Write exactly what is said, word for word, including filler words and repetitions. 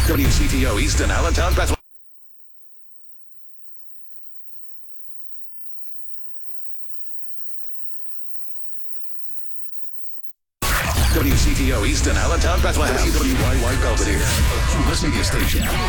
W C T O Easton, Allentown, Bethlehem. W C T O Easton, Allentown, Bethlehem. W Y Y Belvedere. Listening to your station.